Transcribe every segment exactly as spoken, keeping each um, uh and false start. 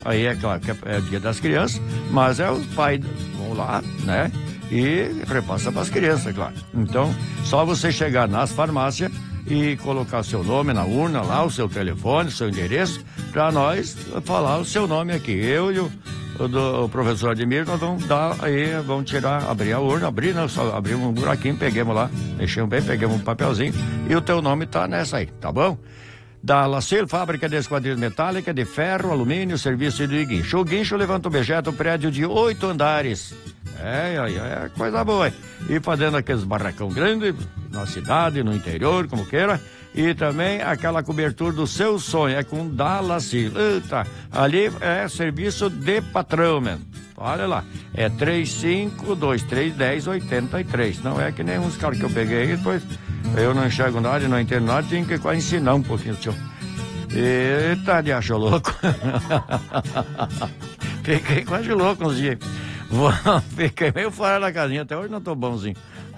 Aí é claro que é o dia das crianças, mas é os pais vão lá, né? E repassa para as crianças, claro. Então, só você chegar nas farmácias e colocar seu nome na urna lá, o seu telefone, seu endereço, para nós falar o seu nome aqui. Eu e o, o, do, o professor Ademir, nós vamos dar aí, vamos tirar, abrir a urna, abrir, nós só abrimos um buraquinho, pegamos lá, mexemos bem, pegamos um papelzinho e o teu nome tá nessa aí, tá bom? Da Laceiro, fábrica de esquadrilha metálica, de ferro, alumínio, serviço de guincho. O guincho levanta o objeto, um prédio de oito andares. É, é, é coisa boa. E fazendo aqueles barracão grande na cidade, no interior, como queira. E também aquela cobertura do seu sonho, é com Dallas. Eita, ali é serviço de patrão, mesmo. Olha lá, é três cinco dois três um zero oito três. Não é que nem uns caras que eu peguei aí, depois eu não enxergo nada e não entendo nada, tinha que quase ensinar um pouquinho, senhor. Eita, de achou louco. Fiquei quase louco uns dias. Fiquei meio fora da casinha, até hoje não tô bonzinho.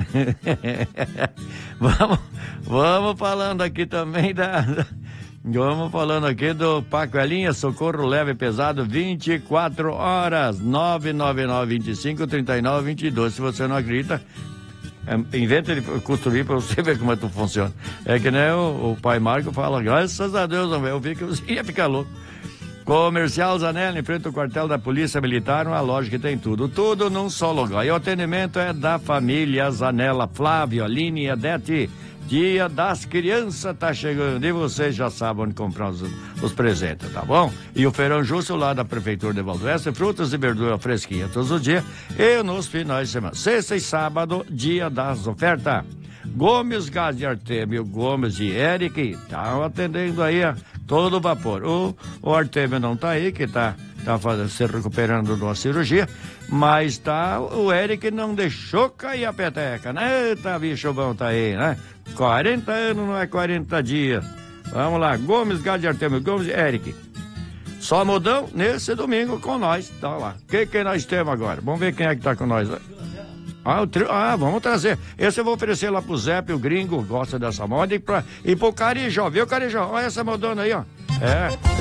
vamos, vamos falando aqui também da... Vamos falando aqui do Paco Elinha, socorro leve e pesado, vinte e quatro horas, nove nove nove, vinte e cinco, trinta e nove, vinte e dois. Se você não acredita, é, inventa de construir para você ver como é que funciona. É que nem o, o pai Marco fala, graças a Deus, eu vi que você ia ficar louco. Comercial Zanella, em frente ao quartel da Polícia Militar, uma loja que tem tudo, tudo num só lugar. E o atendimento é da família Zanella, Flávio, Aline e Adete. Dia das Crianças tá chegando e vocês já sabem onde comprar os, os presentes, tá bom? E o Feirão Justo lá da Prefeitura de Valdoeste, frutas e verdura fresquinha todos os dias e nos finais de semana. Sexta e sábado, dia das ofertas. Gomes Gás de Artêmio, Gomes e Eric estão atendendo aí a todo vapor. O, o Artêmio não tá aí, que tá, tá fazendo, se recuperando de uma cirurgia, mas tá, o Eric não deixou cair a peteca, né? Eita, bicho bom tá aí, né? quarenta anos não é quarenta dias. Vamos lá, Gomes Gás de Artêmio, Gomes e Eric. Só mudão nesse domingo com nós, tá lá. O que que nós temos agora? Vamos ver quem é que tá com nós. Ah, o tri... ah, vamos trazer. Esse eu vou oferecer lá pro Zé, o gringo, gosta dessa moda, e, pra... e pro Carijó, viu, Carijó? Olha essa modona aí, ó. É,